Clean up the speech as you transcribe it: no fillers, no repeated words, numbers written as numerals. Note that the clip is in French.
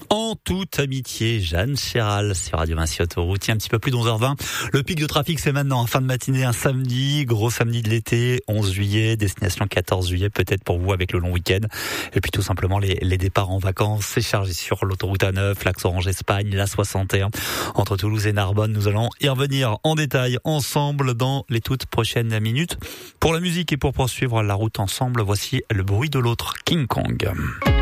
En toute amitié, Jeanne Chéral sur Radio Vinci Autoroute. Un petit peu plus de 11h20. Le pic de trafic, c'est maintenant, fin de matinée, un samedi, gros samedi de l'été, 11 juillet, destination 14 juillet, peut-être pour vous avec le long week-end. Et puis tout simplement, les départs en vacances, c'est chargé sur l'autoroute A9, l'axe Orange Espagne, la 61, entre Toulouse et Narbonne. Nous allons y revenir en détail ensemble dans les toutes prochaines minutes. Pour la musique et pour poursuivre la route ensemble, voici Le bruit de l'autre, King Kong.